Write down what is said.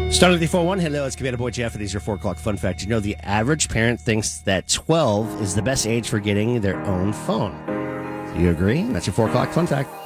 Start with the 4-1. Hello, it's Commander Boy Jeff, and these are 4 o'clock fun fact. You know, the average parent thinks that 12 is the best age for getting their own phone. Do you agree? That's your 4 o'clock fun fact.